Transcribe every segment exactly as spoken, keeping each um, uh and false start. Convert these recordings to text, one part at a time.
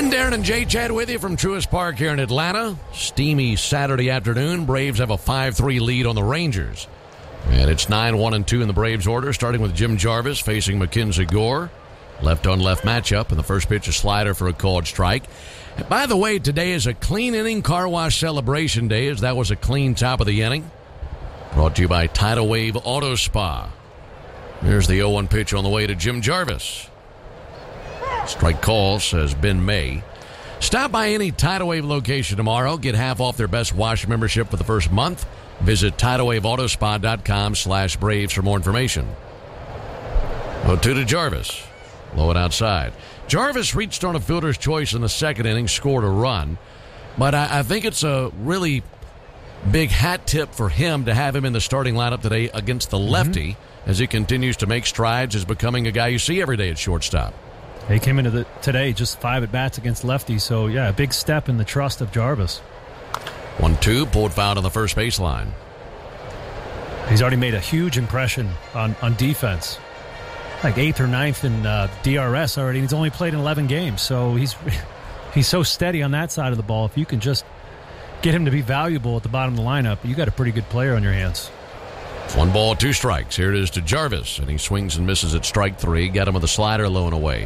Ben, Darren, and Jay Chad with you from Truist Park here in Atlanta. Steamy Saturday afternoon. Braves have a five three lead on the Rangers. And it's nine one and two in the Braves order, starting with Jim Jarvis facing Mackenzie Gore. Left-on-left matchup, and the first pitch a slider for a called strike. And by the way, today is a clean inning car wash celebration day, as that was a clean top of the inning. Brought to you by Tidal Wave Auto Spa. Here's the oh one pitch on the way to Jim Jarvis. Strike call, says Ben May. Stop by any Tidal Wave location tomorrow. Get half off their Best Wash membership for the first month. Visit tidal wave auto spa dot com slash Braves for more information. oh two to Jarvis. Low and outside. Jarvis reached on a fielder's choice in the second inning, scored a run. But I, I think it's a really big hat tip for him to have him in the starting lineup today against the lefty mm-hmm. as he continues to make strides as becoming a guy you see every day at shortstop. He came into the today just five at-bats against lefties, so, yeah, a big step in the trust of Jarvis. one two, pulled foul on the first baseline. He's already made a huge impression on, on defense. Like eighth or ninth in uh, D R S already. He's only played in eleven games, so he's he's so steady on that side of the ball. If you can just get him to be valuable at the bottom of the lineup, you got a pretty good player on your hands. One ball, two strikes. Here it is to Jarvis, and he swings and misses at strike three. Got him with a slider low and away.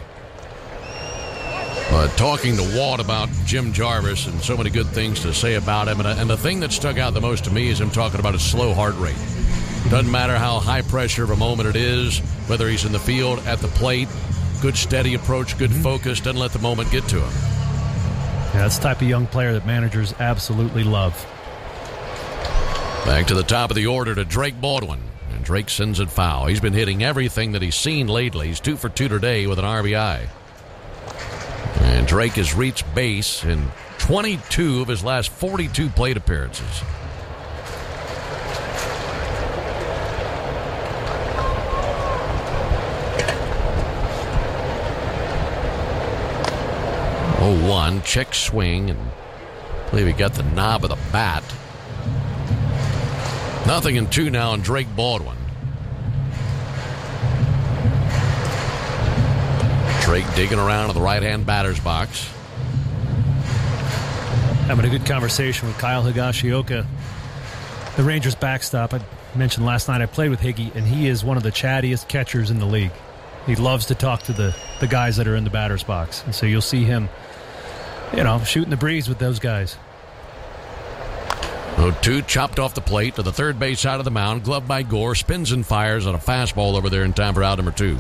Uh, talking to Walt about Jim Jarvis and so many good things to say about him, and, and the thing that stuck out the most to me is him talking about his slow heart rate. Doesn't matter how high pressure of a moment it is, whether he's in the field, at the plate, good steady approach, good mm-hmm. focus, doesn't let the moment get to him. Yeah, that's the type of young player that managers absolutely love. Back to the top of the order to Drake Baldwin, and Drake sends it foul. He's been hitting everything that he's seen lately. He's two for two today with an R B I. And Drake has reached base in twenty-two of his last forty-two plate appearances. oh one, check swing, and I believe he got the knob of the bat. Nothing in two now on Drake Baldwin. Drake digging around in the right-hand batter's box. Having a good conversation with Kyle Higashioka, the Rangers backstop. I mentioned last night I played with Higgy, and he is one of the chattiest catchers in the league. He loves to talk to the, the guys that are in the batter's box. And so you'll see him, you know, shooting the breeze with those guys. oh two, chopped off the plate to the third base side of the mound. Gloved by Gore. Spins and fires on a fastball over there in time for out number two.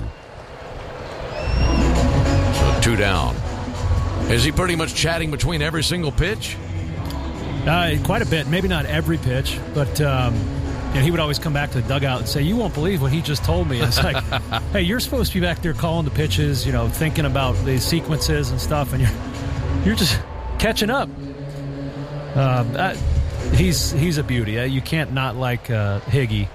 So two down. Is he pretty much chatting between every single pitch? Uh, quite a bit. Maybe not every pitch, but um, you know, he would always come back to the dugout and say, "You won't believe what he just told me." And it's like, hey, you're supposed to be back there calling the pitches, you know, thinking about the sequences and stuff, and you're you're just catching up. Um, uh, he's he's a beauty. Uh, you can't not like uh, Higgy.